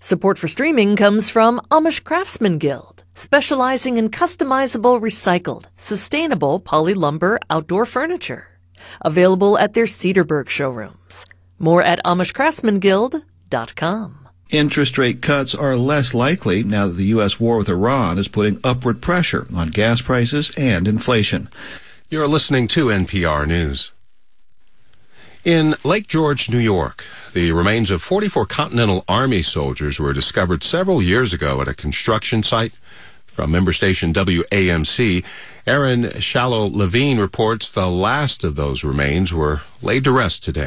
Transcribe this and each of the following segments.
Support for streaming comes from Amish Craftsman Guild, specializing in customizable, recycled, sustainable polylumber outdoor furniture. Available at their Cedarburg showrooms. More at AmishCraftsmanGuild.com. Interest rate cuts are less likely now that the U.S. war with Iran is putting upward pressure on gas prices and inflation. You're listening to NPR News. In Lake George, New York, the remains of 44 Continental Army soldiers were discovered several years ago at a construction site. From member station WAMC, Aaron Shallow-Levine reports the last of those remains were laid to rest today.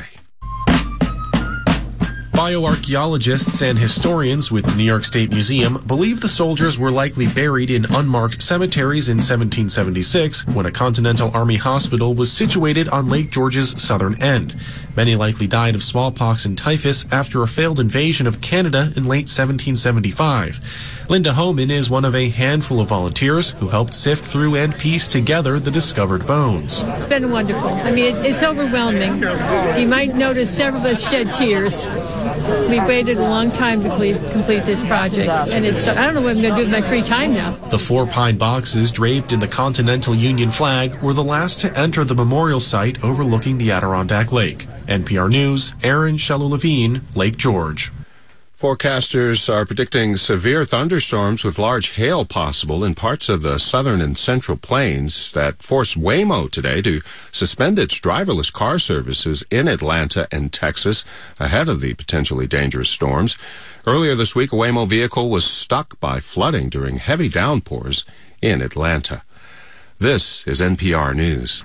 Bioarchaeologists and historians with the New York State Museum believe the soldiers were likely buried in unmarked cemeteries in 1776 when a Continental Army hospital was situated on Lake George's southern end. Many likely died of smallpox and typhus after a failed invasion of Canada in late 1775. Linda Homan is one of a handful of volunteers who helped sift through and piece together the discovered bones. It's been wonderful. I mean, it's overwhelming. You might notice several of us shed tears. We waited a long time to complete this project, and I don't know what I'm going to do with my free time now. The 4 pine boxes draped in the Continental Union flag were the last to enter the memorial site overlooking the Adirondack Lake. NPR News, Aaron Shallow-Levine, Lake George. Forecasters are predicting severe thunderstorms with large hail possible in parts of the southern and central plains that forced Waymo today to suspend its driverless car services in Atlanta and Texas ahead of the potentially dangerous storms. Earlier this week, a Waymo vehicle was stuck by flooding during heavy downpours in Atlanta. This is NPR News.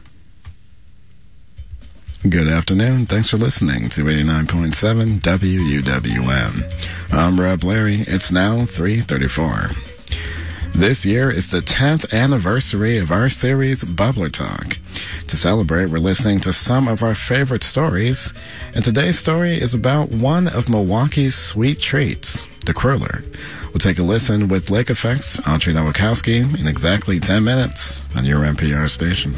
Good afternoon. Thanks for listening to 89.7 WUWM. I'm Rob Larry. It's now 3:34. This year is the 10th anniversary of our series, Bubbler Talk. To celebrate, we're listening to some of our favorite stories, and today's story is about one of Milwaukee's sweet treats, the Cruller. We'll take a listen with Lake Effect's Audrey Nowakowski in exactly 10 minutes on your NPR station.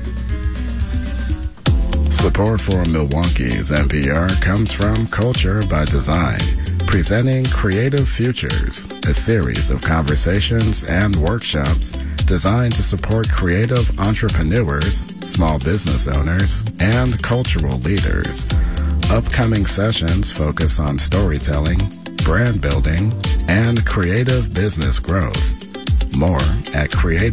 Support for Milwaukee's NPR comes from Culture by Design, presenting Creative Futures, a series of conversations and workshops designed to support creative entrepreneurs, small business owners, and cultural leaders. Upcoming sessions focus on storytelling, brand building, and creative business growth. More at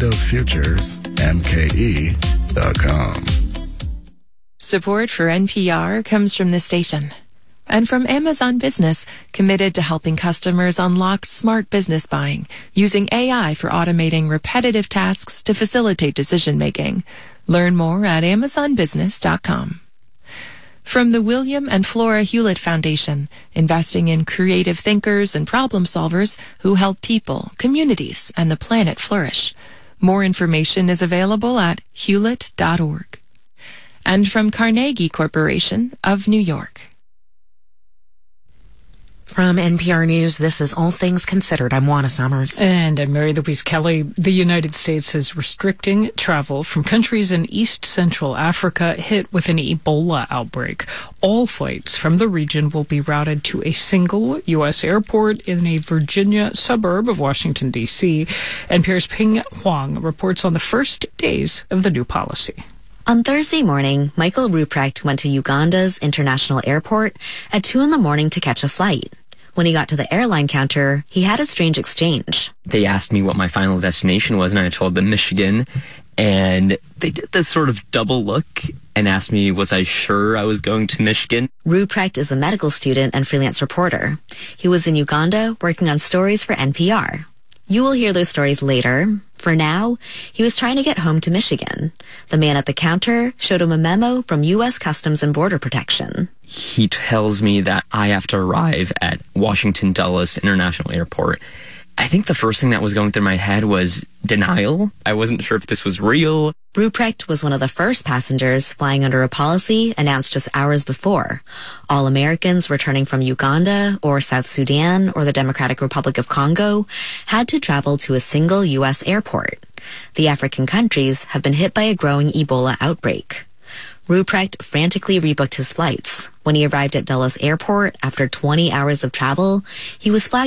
creativefuturesmke.com. Support for NPR comes from the station and from Amazon Business, committed to helping customers unlock smart business buying using AI for automating repetitive tasks to facilitate decision-making. Learn more at amazonbusiness.com. From the William and Flora Hewlett Foundation, investing in creative thinkers and problem solvers who help people, communities, and the planet flourish. More information is available at hewlett.org. And from Carnegie Corporation of New York. From NPR News, this is All Things Considered. I'm Juana Summers. And I'm Mary Louise Kelly. The United States is restricting travel from countries in East Central Africa hit with an Ebola outbreak. All flights from the region will be routed to a single U.S. airport in a Virginia suburb of Washington, D.C. NPR's Ping Huang reports on the first days of the new policy. On Thursday morning, Michael Ruprecht went to Uganda's international airport at 2 a.m. to catch a flight. When he got to the airline counter, he had a strange exchange. They asked me what my final destination was, and I told them Michigan. And they did this sort of double look and asked me, was I sure I was going to Michigan? Ruprecht is a medical student and freelance reporter. He was in Uganda working on stories for NPR. You will hear those stories later. For now, he was trying to get home to Michigan. The man at the counter showed him a memo from U.S. Customs and Border Protection. He tells me that I have to arrive at Washington Dulles International Airport. I think the first thing that was going through my head was denial. I wasn't sure if this was real. Ruprecht was one of the first passengers flying under a policy announced just hours before. All Americans returning from Uganda or South Sudan or the Democratic Republic of Congo had to travel to a single U.S. airport. The African countries have been hit by a growing Ebola outbreak. Ruprecht frantically rebooked his flights. When he arrived at Dulles Airport after 20 hours of travel, he was flagged